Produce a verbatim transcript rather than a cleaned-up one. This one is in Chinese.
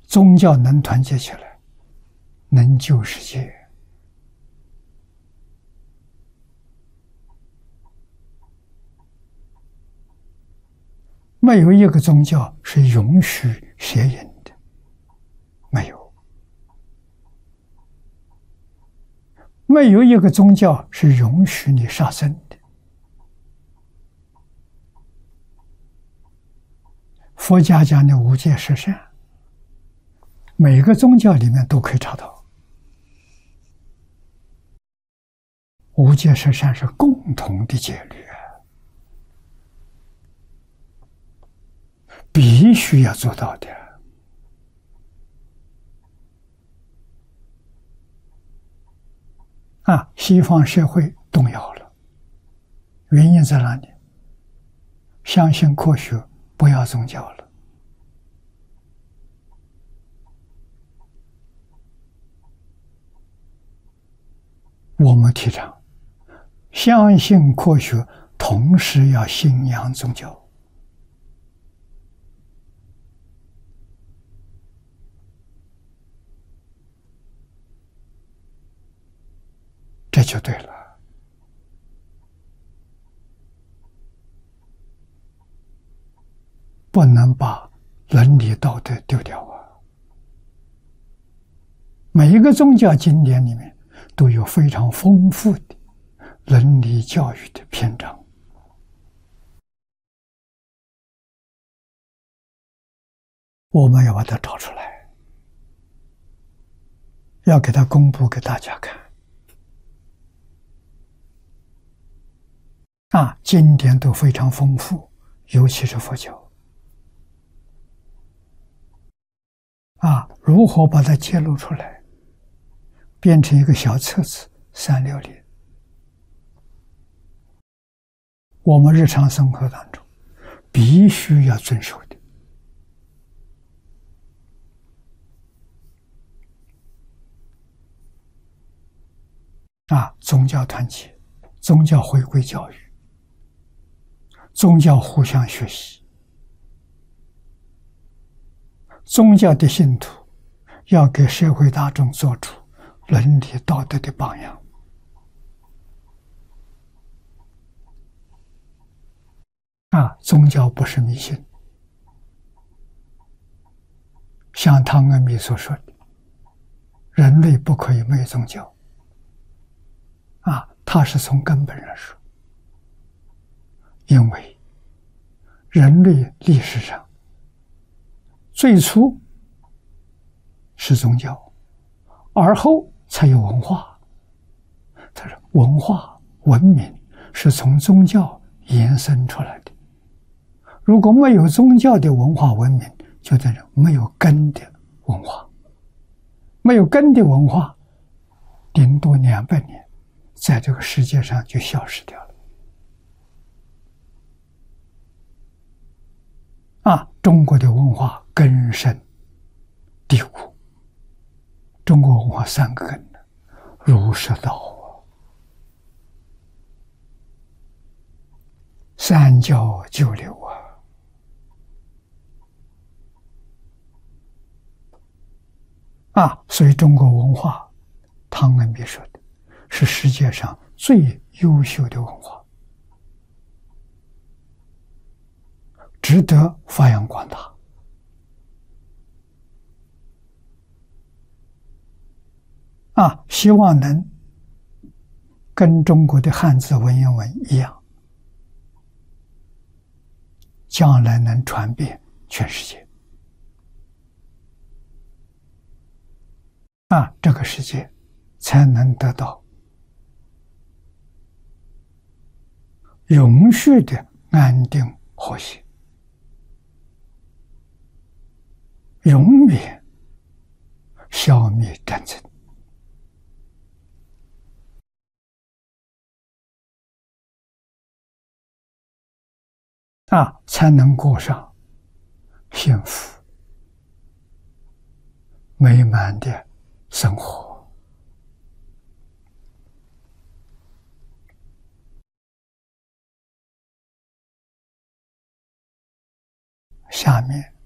宗教能团结起来，能救世界。没有一个宗教是允许邪淫的，没有。没有一个宗教是允许你杀生的。佛家讲的五戒十善，每个宗教里面都可以查到。五戒十善是共同的戒律，必须要做到的。啊，西方社会动摇了，原因在哪里？相信科学，不要宗教了。我们提倡相信科学，同时要信仰宗教。这就对了。不能把伦理道德丢掉啊！每一个宗教经典里面都有非常丰富的伦理教育的篇章，我们要把它找出来，要给它公布给大家看。啊，经典都非常丰富，尤其是佛教。啊，如何把它揭露出来，变成一个小册子，三六零，我们日常生活当中必须要遵守的。啊，宗教团结，宗教回归教育，宗教互相学习，宗教的信徒要给社会大众做出伦理道德的榜样。啊，宗教不是迷信，像汤恩比所说的，人类不可以没有宗教。啊，他是从根本上说，因为人类历史上最初是宗教，而后才有文化。他说，文化文明是从宗教延伸出来的。如果没有宗教的文化文明，就等于没有根的文化。没有根的文化，顶多两百年，在这个世界上就消失掉了。啊，中国的文化根深蒂固。中国文化三个根：儒释道三教九流啊。啊，所以中国文化，汤恩比说的，是世界上最优秀的文化，值得发扬光大。啊，希望能跟中国的汉字文言文一样，将来能传遍全世界。啊，这个世界才能得到永续的安定和谐，永远消灭战争。啊，才能过上幸福美满的生活。下面